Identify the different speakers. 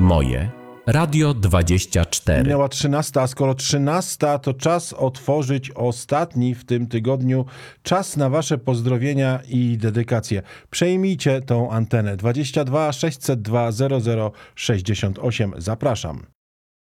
Speaker 1: Moje Radio 24.
Speaker 2: Minęła 13, a skoro 13, to czas otworzyć ostatni w tym tygodniu. Czas na wasze pozdrowienia i dedykacje. Przejmijcie tą antenę. 22 602 0068. Zapraszam.